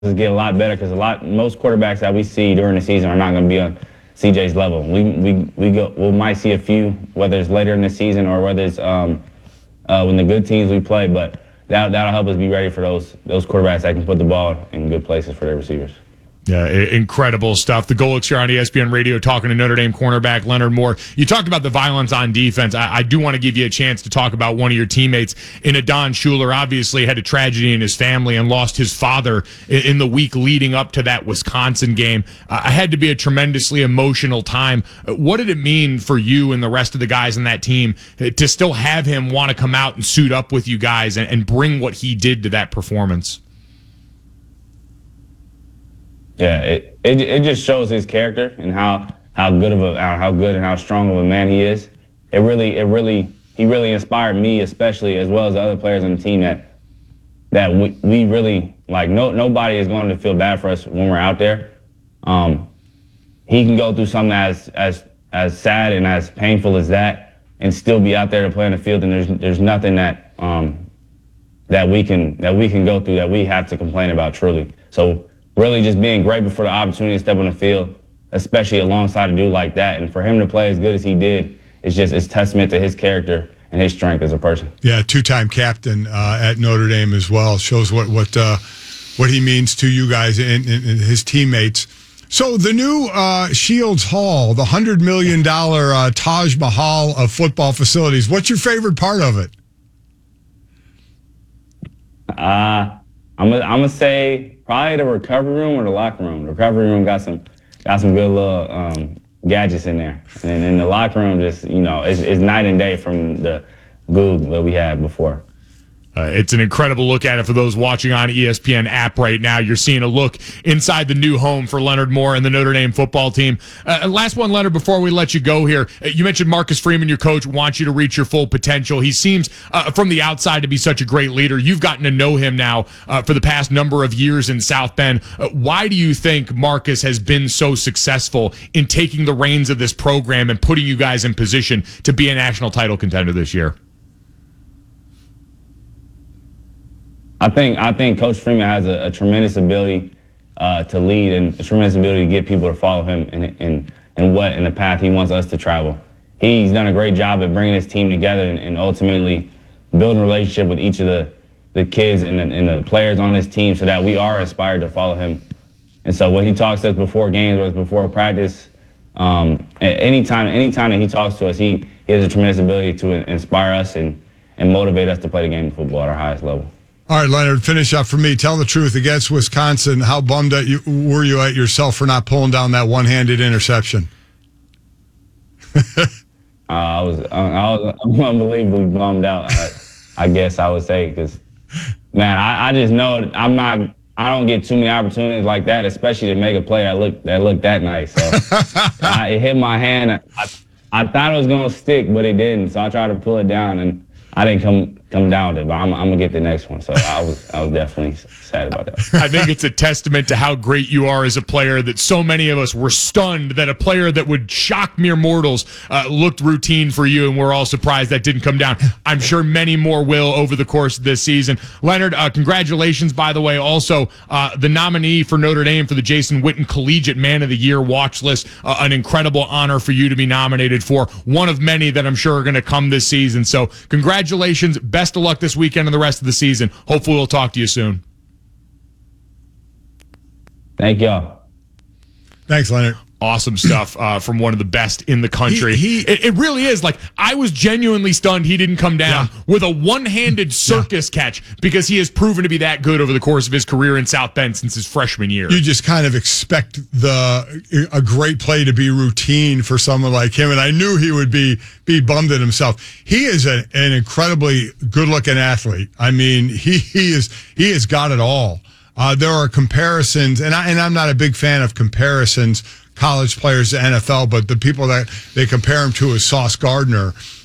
is get a lot better because most quarterbacks that we see during the season are not going to be on CJ's level. We might see a few, whether it's later in the season or whether it's when the good teams we play, but that'll help us be ready for those quarterbacks that can put the ball in good places for their receivers. Yeah, incredible stuff. The Golics here on ESPN Radio talking to Notre Dame cornerback Leonard Moore. You talked about the violence on defense. I do want to give you a chance to talk about one of your teammates in Adon Shuler. Obviously had a tragedy in his family and lost his father in the week leading up to that Wisconsin game. It had to be a tremendously emotional time. What did it mean for you and the rest of the guys in that team to still have him want to come out and suit up with you guys and bring what he did to that performance? Yeah, it just shows his character and how good and how strong of a man he is. He really inspired me, especially as well as the other players on the team that we really like. Nobody is going to feel bad for us when we're out there. He can go through something as sad and as painful as that and still be out there to play on the field. And there's nothing that we can go through that we have to complain about truly. So. Really just being grateful for the opportunity to step on the field, especially alongside a dude like that. And for him to play as good as he did, it's testament to his character and his strength as a person. Yeah, two-time captain at Notre Dame as well. Shows what he means to you guys and his teammates. So the new Shields Hall, the $100 million Taj Mahal of football facilities, what's your favorite part of it? I'm gonna say probably the recovery room or the locker room. The recovery room got some good little gadgets in there, and in the locker room, just it's night and day from the goo that we had before. It's an incredible look at it for those watching on ESPN app right now. You're seeing a look inside the new home for Leonard Moore and the Notre Dame football team. Last one, Leonard, before we let you go here. You mentioned Marcus Freeman, your coach, wants you to reach your full potential. He seems, from the outside, to be such a great leader. You've gotten to know him now for the past number of years in South Bend. Why do you think Marcus has been so successful in taking the reins of this program and putting you guys in position to be a national title contender this year? I think Coach Freeman has a tremendous ability to lead and a tremendous ability to get people to follow him in the path he wants us to travel. He's done a great job at bringing his team together and ultimately building a relationship with each of the kids and the players on his team so that we are inspired to follow him. And so when he talks to us before games or before practice, anytime that he talks to us, he has a tremendous ability to inspire us and motivate us to play the game of football at our highest level. All right, Leonard, finish up for me. Tell the truth. Against Wisconsin, how bummed were you at yourself for not pulling down that one-handed interception? I was unbelievably bummed out, I guess I would say, because, man, I just know I don't get too many opportunities like that, especially to make a play that looked that nice. So it hit my hand. I thought it was going to stick, but it didn't. So I tried to pull it down, and I didn't come down with it, but I'm going to get the next one. So I was definitely sad about that. I think it's a testament to how great you are as a player that so many of us were stunned that a player that would shock mere mortals looked routine for you, and we're all surprised that didn't come down. I'm sure many more will over the course of this season. Leonard, congratulations, by the way. Also, the nominee for Notre Dame for the Jason Witten Collegiate Man of the Year watch list, an incredible honor for you to be nominated for, one of many that I'm sure are going to come this season. So congratulations. Best of luck this weekend and the rest of the season. Hopefully we'll talk to you soon. Thank y'all. Thanks, Leonard. Awesome stuff from one of the best in the country. It really is. Like, I was genuinely stunned he didn't come down with a one-handed circus catch because he has proven to be that good over the course of his career in South Bend since his freshman year. You just kind of expect a great play to be routine for someone like him, and I knew he would be bummed at himself. He is an incredibly good-looking athlete. I mean, he has got it all. There are comparisons, and I'm not a big fan of comparisons, college players to NFL, but the people that they compare him to is Sauce Gardner.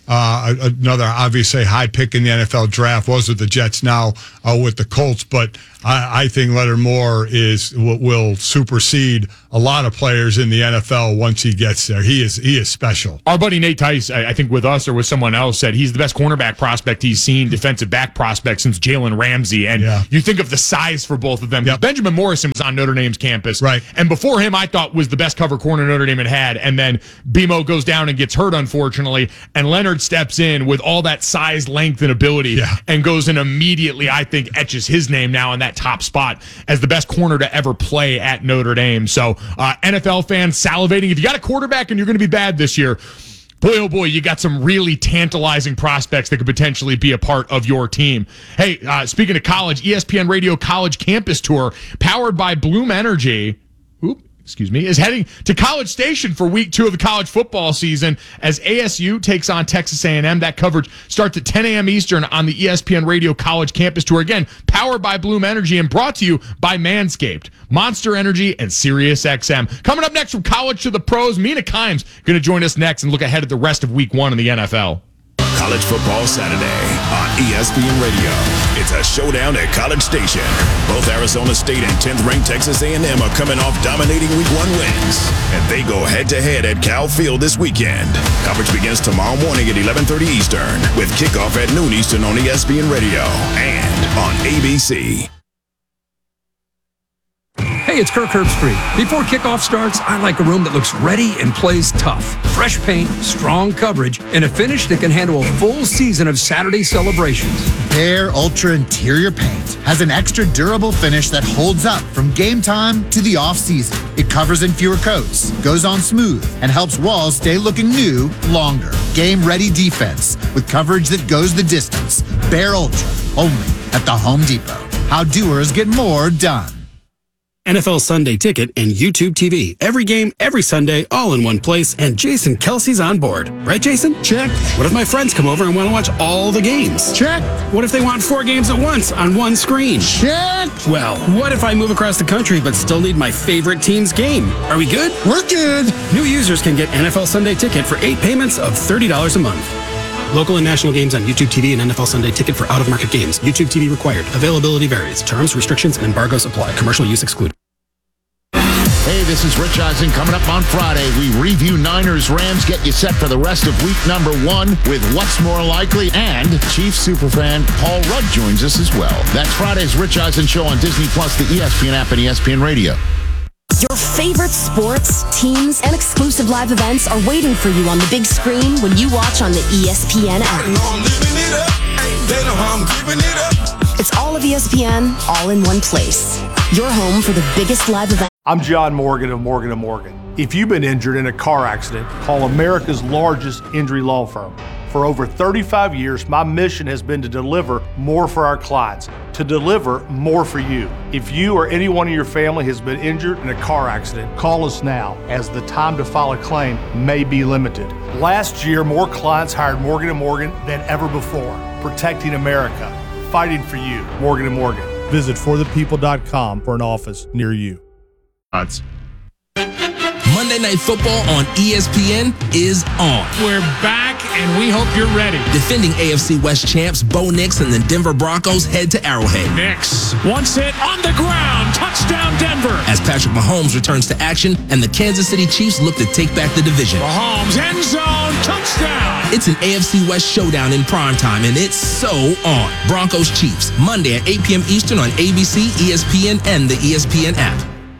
Another obviously high pick in the NFL draft was with the Jets, now with the Colts. But I think Leonard Moore will supersede a lot of players in the NFL once he gets there. He is special. Our buddy Nate Tice, I think with us or with someone else, said he's the best cornerback prospect he's seen, defensive back prospect since Jalen Ramsey. And you think of the size for both of them. Yep. Benjamin Morrison was on Notre Dame's campus. Right. And before him, I thought was the best cover corner Notre Dame had. And then BMO goes down and gets hurt, unfortunately. And Leonard steps in with all that size, length, and ability and goes and immediately, I think, etches his name now in that top spot as the best corner to ever play at Notre Dame. So NFL fans salivating. If you got a quarterback and you're going to be bad this year, boy, oh boy, you got some really tantalizing prospects that could potentially be a part of your team. Hey, speaking of college, ESPN Radio College Campus Tour, powered by Bloom Energy, is heading to College Station for week 2 of the college football season as ASU takes on Texas A&M. That coverage starts at 10 a.m. Eastern on the ESPN Radio College Campus Tour. Again, powered by Bloom Energy and brought to you by Manscaped, Monster Energy, and SiriusXM. Coming up next from college to the pros, Mina Kimes going to join us next and look ahead at the rest of week 1 in the NFL. College Football Saturday on ESPN Radio. It's a showdown at College Station. Both Arizona State and 10th-ranked Texas A&M are coming off dominating Week 1 wins, and they go head-to-head at Cal Field this weekend. Coverage begins tomorrow morning at 11:30 Eastern, with kickoff at noon Eastern on ESPN Radio and on ABC. Hey, it's Kirk Herbstreit. Before kickoff starts, I like a room that looks ready and plays tough. Fresh paint, strong coverage, and a finish that can handle a full season of Saturday celebrations. Behr Ultra Interior Paint has an extra durable finish that holds up from game time to the off-season. It covers in fewer coats, goes on smooth, and helps walls stay looking new longer. Game-ready defense with coverage that goes the distance. Behr Ultra, only at the Home Depot. How doers get more done. NFL Sunday Ticket and YouTube TV. Every game, every Sunday, all in one place, and Jason Kelsey's on board. Right, Jason? Check. What if my friends come over and want to watch all the games? Check. What if they want 4 games at once on one screen? Check. Well, what if I move across the country but still need my favorite team's game? Are we good? We're good. New users can get NFL Sunday Ticket for 8 payments of $30 a month. Local and national games on YouTube TV and NFL Sunday Ticket for out-of-market games. YouTube TV required. Availability varies. Terms, restrictions, and embargoes apply. Commercial use excluded. Hey, this is Rich Eisen. Coming up on Friday, we review Niners-Rams, get you set for the rest of week number 1 with What's More Likely, and Chiefs superfan Paul Rudd joins us as well. That's Friday's Rich Eisen Show on Disney+, the ESPN app, and ESPN Radio. Your favorite sports, teams, and exclusive live events are waiting for you on the big screen when you watch on the ESPN app. It's all of ESPN, all in one place. Your home for the biggest live event. I'm John Morgan of Morgan & Morgan. If you've been injured in a car accident, call America's largest injury law firm. For over 35 years, my mission has been to deliver more for our clients, to deliver more for you. If you or anyone in your family has been injured in a car accident, call us now, as the time to file a claim may be limited. Last year, more clients hired Morgan & Morgan than ever before, protecting America, fighting for you. Morgan & Morgan. Visit forthepeople.com for an office near you. Monday Night Football on ESPN is on. We're back, and we hope you're ready. Defending AFC West champs Bo Nix and the Denver Broncos head to Arrowhead. Nix, once hit on the ground, touchdown Denver. As Patrick Mahomes returns to action and the Kansas City Chiefs look to take back the division. Mahomes, end zone, touchdown. It's an AFC West showdown in primetime, and it's so on. Broncos Chiefs, Monday at 8 p.m. Eastern on ABC, ESPN, and the ESPN app.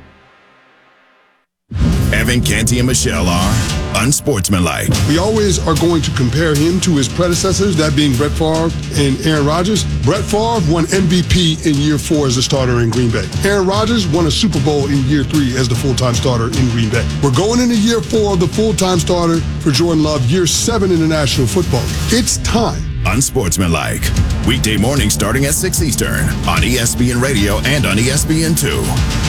Evan Canty and Michelle are unsportsmanlike. We always are going to compare him to his predecessors, that being Brett Favre and Aaron Rodgers. Brett Favre won MVP in year 4 as a starter in Green Bay. Aaron Rodgers won a Super Bowl in year 3 as the full-time starter in Green Bay. We're going into year 4 of the full-time starter for Jordan Love, year 7 in the National Football League. It's time. Unsportsmanlike. Weekday morning starting at 6 Eastern on ESPN Radio and on ESPN2.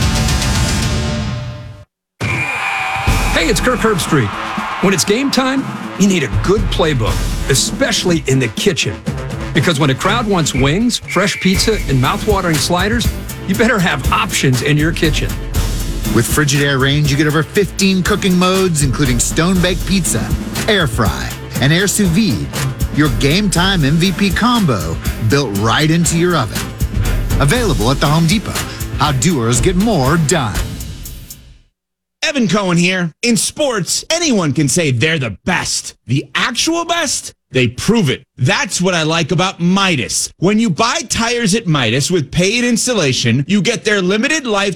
Hey, it's Kirk Herbstreit. When it's game time, you need a good playbook, especially in the kitchen. Because when a crowd wants wings, fresh pizza, and mouthwatering sliders, you better have options in your kitchen. With Frigidaire Range, you get over 15 cooking modes, including stone-baked pizza, air fry, and air sous vide. Your Game Time MVP combo built right into your oven. Available at the Home Depot. How doers get more done. Evan Cohen here. In sports, anyone can say they're the best. The actual best? They prove it. That's what I like about Midas. When you buy tires at Midas with paid installation, you get their limited life